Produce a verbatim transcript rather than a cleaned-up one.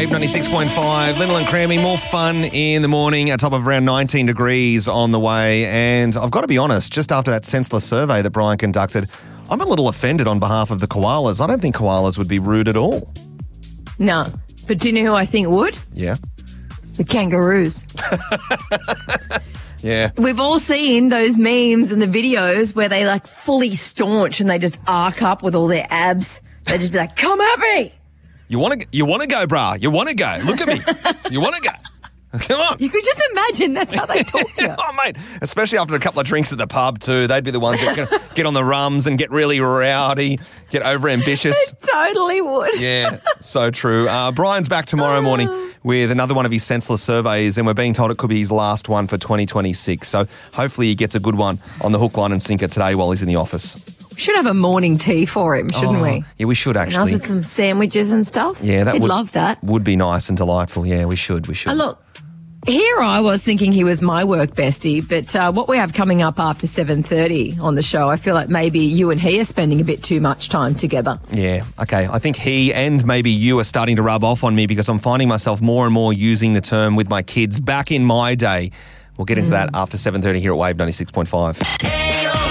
Wave ninety-six point five. Lyndall and Crammy, more fun in the morning at top of around nineteen degrees on the way. And I've got to be honest, just after that senseless survey that Brian conducted, I'm a little offended on behalf of the koalas. I don't think koalas would be rude at all. No. But do you know who I think would? Yeah. The kangaroos. Yeah. We've all seen those memes and the videos where they like fully staunch and they just arc up with all their abs. They just be like, come at me. You want to you want to go, brah. You want to go. Look at me. You want to go. Come on. You could just imagine that's how they talk to you. Oh, mate. Especially after a couple of drinks at the pub too. They'd be the ones that can get on the rums and get really rowdy, get overambitious. They totally would. Yeah, so true. Uh, Brian's back tomorrow morning with another one of his senseless surveys, and we're being told it could be his last one for twenty twenty-six. So hopefully he gets a good one on the hook, line and sinker today while he's in the office. We should have a morning tea for him, shouldn't Oh, we? Yeah, we should And us actually. with some sandwiches and stuff. Yeah, that He'd would love that. Would be nice and delightful. Yeah, we should. We should. Uh, look, here I was thinking he was my work bestie, but uh, what we have coming up after seven thirty on the show, I feel like maybe you and he are spending a bit too much time together. Yeah, okay. I think he and maybe you are starting to rub off on me because I'm finding myself more and more using the term with my kids back in my day. We'll get into mm. that after seven thirty here at Wave ninety-six point five.